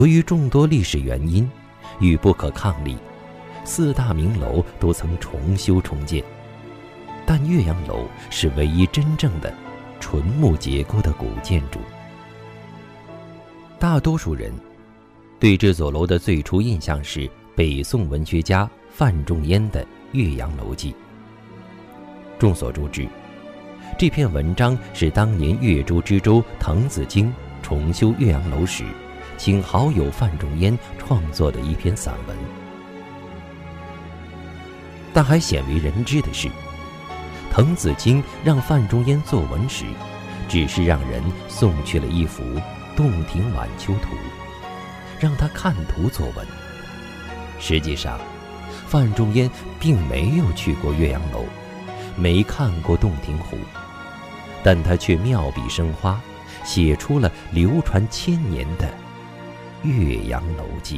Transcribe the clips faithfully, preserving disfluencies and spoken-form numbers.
由于众多历史原因与不可抗力，四大名楼都曾重修重建，但岳阳楼是唯一真正的纯木结构的古建筑。大多数人对这座楼的最初印象是北宋文学家范仲淹的《岳阳楼记》。众所周知，这篇文章是当年岳州知州滕子京重修岳阳楼时，请好友范仲淹创作的一篇散文。但还鲜为人知的是，滕子京让范仲淹作文时，只是让人送去了一幅《洞庭晚秋图》，让他看图作文。实际上，范仲淹并没有去过岳阳楼，没看过洞庭湖，但他却妙笔生花，写出了流传千年的《岳阳楼记》。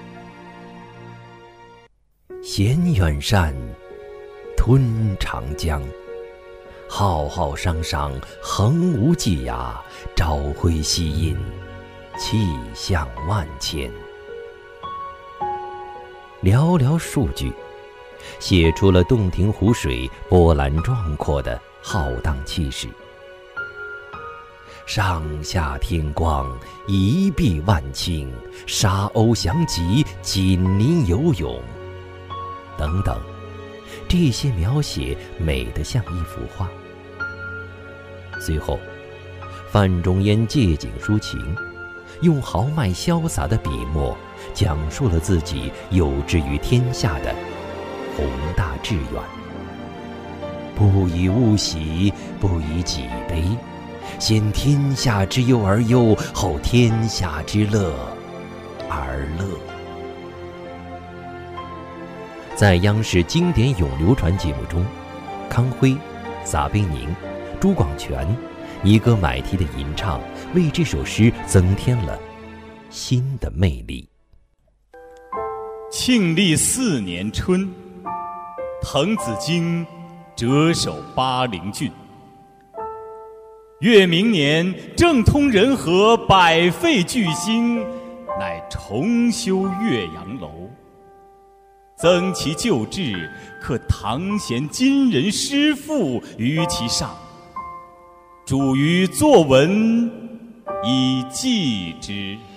衔远山，吞长江，浩浩汤汤，横无际涯，朝晖夕阴，气象万千。寥寥数句，写出了洞庭湖水波澜壮阔的浩荡气势。上下天光，一碧万顷，沙鸥翔集，锦鳞游泳，等等，这些描写美得像一幅画。随后，范仲淹借景抒情，用豪迈潇洒的笔墨，讲述了自己有志于天下的宏大志愿。不以物喜，不以己悲，先天下之忧而忧，后天下之乐而乐。在央视经典咏流传节目中，康辉、撒贝宁、朱广权、尼格买提的吟唱为这首诗增添了新的魅力。 庆历四年春，滕子京谪守巴陵郡。越明年，政通人和，百废具兴，乃重修岳阳楼，增其旧制，刻唐贤今人诗赋于其上，著于作文以记之。